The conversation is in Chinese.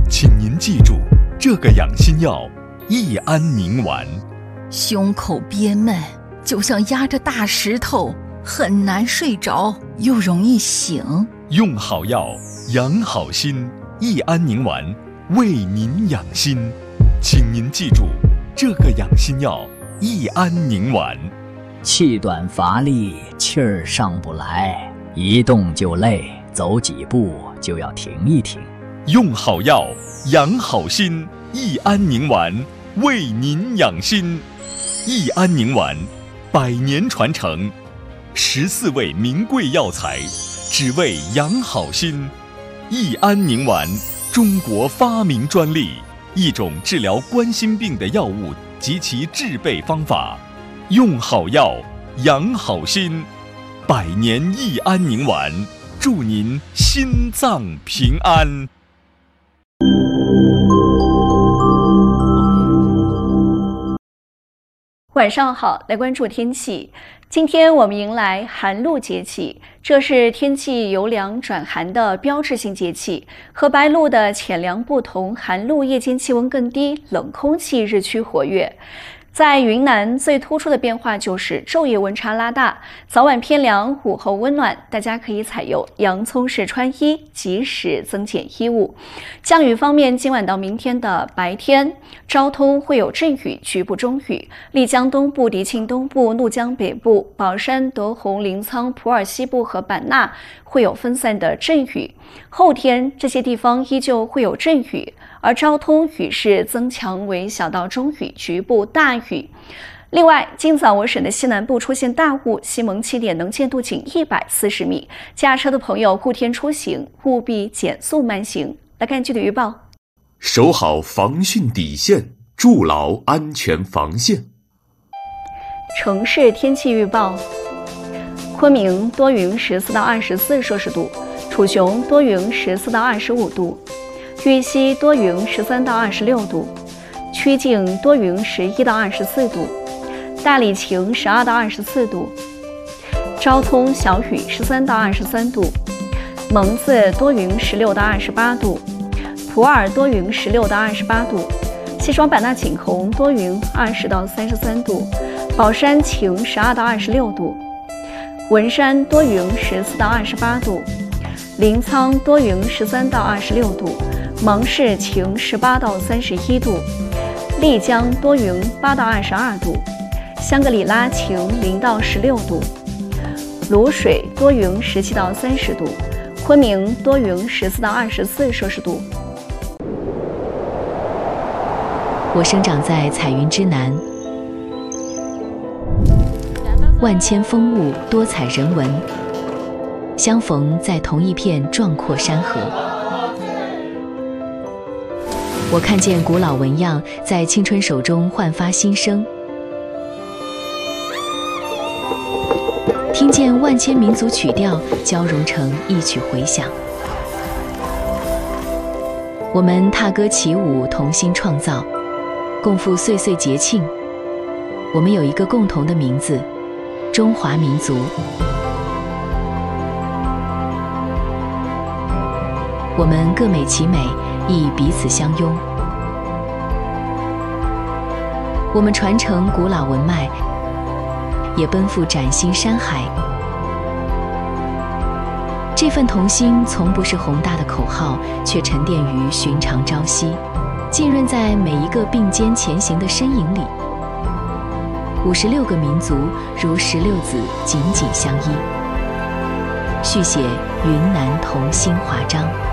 请您记住这个养心药益安宁丸。 胸口憋闷，就像压着大石头，很难睡着，又容易醒。 用好药，养好心，益安宁丸为您养心。请您记住这个养心药益安宁丸。 气短乏力，气儿上不来，一动就累，走几步就要停一停。 用好药，养好心，益安宁丸为您养心。益安宁丸100年传承，14味名贵药材，只为养好心。益安宁丸，中国发明专利，一种治疗冠心病的药物及其制备方法。用好药，养好心，100年益安宁丸，祝您心脏平安。 晚上好，来关注天气。今天我们迎来寒露节气，这是天气由凉转寒的标志性节气。和白露的浅凉不同，寒露夜间气温更低，冷空气日趋活跃。在云南最突出的变化就是昼夜温差拉大，早晚偏凉，午后温暖，大家可以采用洋葱式穿衣，及时增减衣物。降雨方面，今晚到明天的白天，昭通会有阵雨，局部中雨；丽江东部、迪庆东部、怒江北部、保山、德宏、临沧、普洱西部和版纳会有分散的阵雨。后天这些地方依旧会有阵雨，而昭通雨势增强为小到中雨，局部大雨。另外，今早我省的西南部出现大雾，西蒙7点能见度仅140米，驾车的朋友护天出行务必减速慢行。来看具体预报。 守好防汛底线，筑牢安全防线。 城市天气预报：昆明多云14到24摄氏度，楚雄多云14到25度，玉溪多云13到26度，曲靖多云11到24度，大理晴12到24度，昭通小雨13到23度，蒙自多云16到28度，普洱多云16到28度，西双版纳景洪多云20到33度，保山晴12到26度，文山多云14到28度，临沧多云13到26度，芒市晴18到31度，丽江多云8到22度，香格里拉晴0到16度，卤水多云17到30度，昆明多云14到24摄氏度。 我生长在彩云之南，万千风物，多彩人文，相逢在同一片壮阔山河。我看见古老纹样在青春手中焕发新生，听见万千民族曲调交融成一曲回响。我们踏歌起舞，同心创造，共赴岁岁节庆。我们有一个共同的名字，中华民族。我们各美其美，亦彼此相拥。我们传承古老文脉，也奔赴崭新山海。这份同心从不是宏大的口号，却沉淀于寻常朝夕，浸润在每一个并肩前行的身影里。56个民族如16子紧紧相依，续写云南同心华章。